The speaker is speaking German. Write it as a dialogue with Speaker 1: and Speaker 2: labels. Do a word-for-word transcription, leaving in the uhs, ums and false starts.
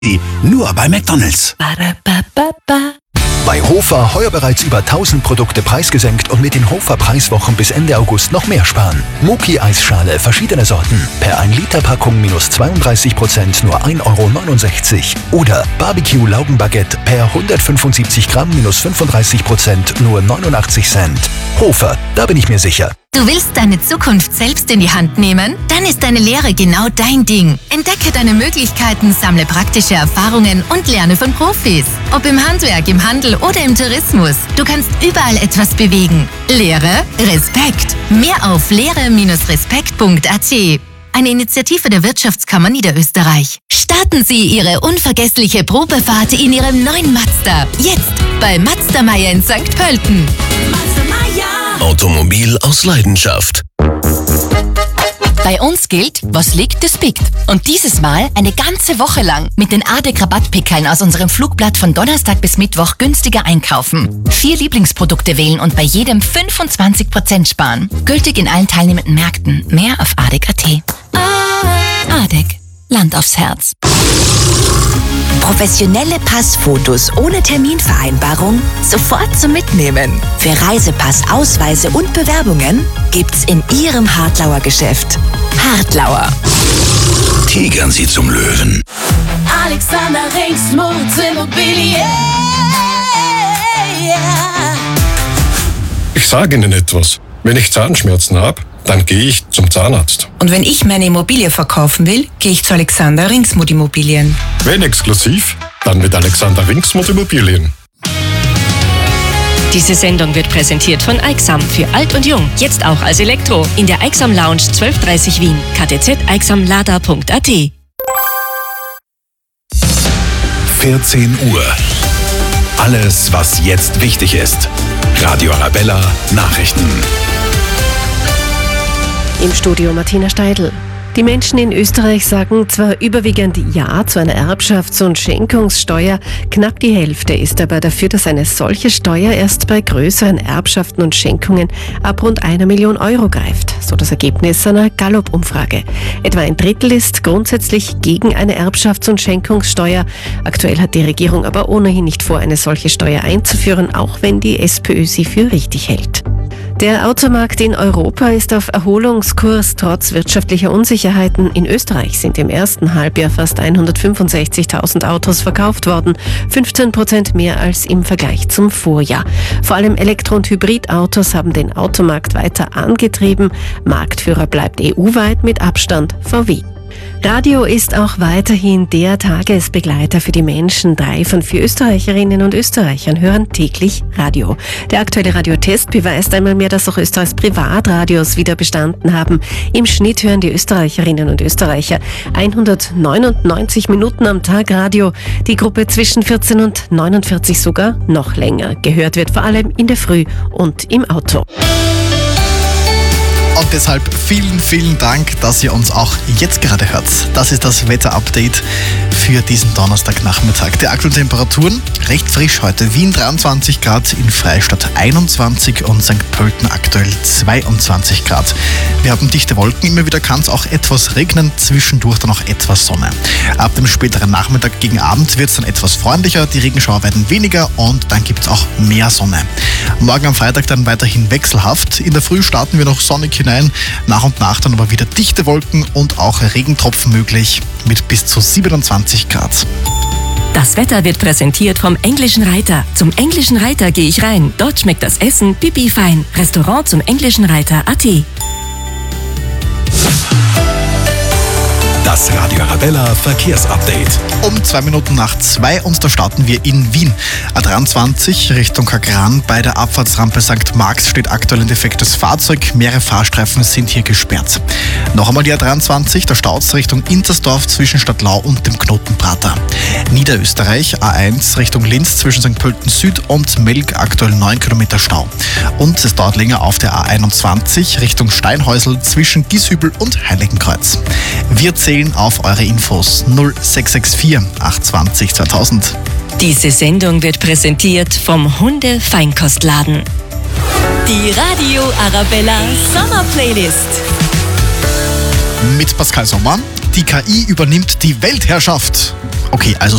Speaker 1: Nur bei McDonald's.
Speaker 2: Ba-da-ba-ba-ba.
Speaker 1: Bei Hofer heuer bereits über tausend Produkte preisgesenkt und mit den Hofer Preiswochen bis Ende August noch mehr sparen. Muki-Eisschale, verschiedene Sorten. Per ein Liter Packung minus zweiunddreißig Prozent nur ein Euro neunundsechzig. Oder Barbecue-Laugenbaguette per hundertfünfundsiebzig Gramm minus fünfunddreißig Prozent nur neunundachtzig Cent. Hofer, da bin ich mir sicher.
Speaker 2: Du willst deine Zukunft selbst in die Hand nehmen? Dann ist eine Lehre genau dein Ding. Entdecke deine Möglichkeiten, sammle praktische Erfahrungen und lerne von Profis. Ob im Handwerk, im Handel oder im Tourismus. Du kannst überall etwas bewegen. Lehre Respekt. Mehr auf lehre Respekt punkt a t. Eine Initiative der Wirtschaftskammer Niederösterreich. Starten Sie Ihre unvergessliche Probefahrt in Ihrem neuen Mazda. Jetzt bei Mazda Meier in Sankt Pölten. Mazda Meier.
Speaker 3: Automobil aus Leidenschaft.
Speaker 2: Bei uns gilt, was liegt, das biegt. Und dieses Mal eine ganze Woche lang mit den A D E C-Rabattpickeln aus unserem Flugblatt von Donnerstag bis Mittwoch günstiger einkaufen. Vier Lieblingsprodukte wählen und bei jedem fünfundzwanzig Prozent sparen. Gültig in allen teilnehmenden Märkten. Mehr auf A D E C punkt a t. A D E C. Land aufs Herz.
Speaker 4: Professionelle Passfotos ohne Terminvereinbarung sofort zum Mitnehmen. Für Reisepass, Ausweise und Bewerbungen gibt's in Ihrem Hartlauer Geschäft. Hartlauer.
Speaker 3: Tigern Sie zum Löwen.
Speaker 5: Alexander Rings Immobilien.
Speaker 6: Ich sage Ihnen etwas. Wenn ich Zahnschmerzen habe, dann gehe ich zum Zahnarzt.
Speaker 7: Und wenn ich meine Immobilie verkaufen will, gehe ich zu Alexander Ringsmut Immobilien.
Speaker 6: Wenn exklusiv, dann mit Alexander Ringsmut Immobilien.
Speaker 8: Diese Sendung wird präsentiert von Aixam für Alt und Jung. Jetzt auch als Elektro. In der Aixam Lounge zwölf dreißig Wien. k t z aixamlada punkt a t.
Speaker 1: vierzehn Uhr. Alles, was jetzt wichtig ist. Radio Arabella Nachrichten.
Speaker 9: Im Studio Martina Steidl. Die Menschen in Österreich sagen zwar überwiegend Ja zu einer Erbschafts- und Schenkungssteuer, knapp die Hälfte ist aber dafür, dass eine solche Steuer erst bei größeren Erbschaften und Schenkungen ab rund einer Million Euro greift, so das Ergebnis einer Gallup-Umfrage. Etwa ein Drittel ist grundsätzlich gegen eine Erbschafts- und Schenkungssteuer. Aktuell hat die Regierung aber ohnehin nicht vor, eine solche Steuer einzuführen, auch wenn die SPÖ sie für richtig hält. Der Automarkt in Europa ist auf Erholungskurs trotz wirtschaftlicher Unsicherheiten. In Österreich sind im ersten Halbjahr fast hundertfünfundsechzigtausend Autos verkauft worden, fünfzehn Prozent mehr als im Vergleich zum Vorjahr. Vor allem Elektro- und Hybridautos haben den Automarkt weiter angetrieben. Marktführer bleibt E U-weit mit Abstand V W. Radio ist auch weiterhin der Tagesbegleiter für die Menschen. Drei von vier Österreicherinnen und Österreichern hören täglich Radio. Der aktuelle Radiotest beweist einmal mehr, dass auch Österreichs Privatradios wieder bestanden haben. Im Schnitt hören die Österreicherinnen und Österreicher hundertneunundneunzig Minuten am Tag Radio. Die Gruppe zwischen vierzehn und neunundvierzig sogar noch länger. Gehört wird vor allem in der Früh und im Auto.
Speaker 10: Und deshalb vielen, vielen Dank, dass ihr uns auch jetzt gerade hört. Das ist das Wetterupdate für diesen Donnerstagnachmittag. Die aktuellen Temperaturen recht frisch heute. Wien dreiundzwanzig Grad, in Freistadt einundzwanzig und Sankt Pölten aktuell zweiundzwanzig Grad. Wir haben dichte Wolken, immer wieder kann es auch etwas regnen, zwischendurch dann auch etwas Sonne. Ab dem späteren Nachmittag gegen Abend wird es dann etwas freundlicher, die Regenschauer werden weniger und dann gibt es auch mehr Sonne. Morgen am Freitag dann weiterhin wechselhaft. In der Früh starten wir noch sonnig hinein, nach und nach dann aber wieder dichte Wolken und auch Regentropfen möglich mit bis zu siebenundzwanzig Grad.
Speaker 8: Das Wetter wird präsentiert vom Englischen Reiter. Zum Englischen Reiter gehe ich rein. Dort schmeckt das Essen pipi fein. Restaurant zum Englischen Reiter punkt a t.
Speaker 1: Das Radio Arabella Verkehrsupdate.
Speaker 10: Um zwei Minuten nach zwei und da starten wir in Wien. A dreiundzwanzig Richtung Kagran bei der Abfahrtsrampe Sankt Marx steht aktuell ein defektes Fahrzeug. Mehrere Fahrstreifen sind hier gesperrt. Noch einmal die A dreiundzwanzig, der Stauz Richtung Inzersdorf zwischen Stadtlau und dem Knoten Prater. Niederösterreich A eins Richtung Linz zwischen Sankt Pölten Süd und Melk aktuell neun Kilometer Stau. Und es dauert länger auf der A einundzwanzig Richtung Steinhäusl zwischen Gieshübel und Heiligenkreuz. Wir zählen auf eure Infos null sechs sechs vier acht zwei null zweitausend.
Speaker 8: Diese Sendung wird präsentiert vom Hunde-Feinkostladen. Die Radio Arabella Sommer Playlist.
Speaker 10: Mit Pascal Sommer. Die K I übernimmt die Weltherrschaft. Okay, also